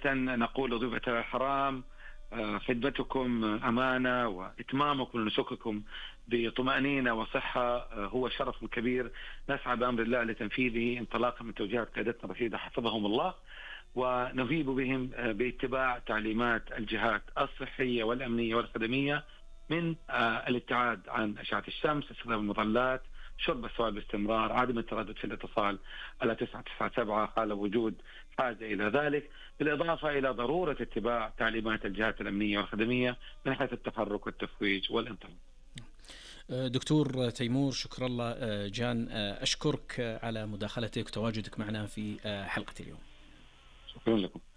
بداية نقول ضيوف الحرام خدمتكم أمانة، وإتمامكم لنسككم بطمأنينة وصحة هو شرف كبير نسعى بأمر الله لتنفيذه انطلاقا من توجيهات قيادتنا الرشيدة حفظهم الله، ونفيد بهم باتباع تعليمات الجهات الصحية والأمنية والخدمية من الابتعاد عن أشعة الشمس، استخدام المظلات، شرب السوائل باستمرار، عدم التردد في الاتصال على 997 حال وجود حاجة إلى ذلك، بالإضافة إلى ضرورة اتباع تعليمات الجهات الأمنية والخدمية من حيث التحرك والتفويج والانطلاق. دكتور تيمور، شكر الله جان، أشكرك على مداخلتك وتواجدك معنا في حلقة اليوم. شكرا لكم.